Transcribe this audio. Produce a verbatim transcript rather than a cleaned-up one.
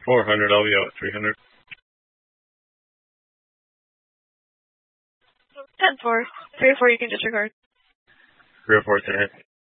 four hundred, I'll be out at three hundred. ten four. three or four you can disregard. three or four to hit.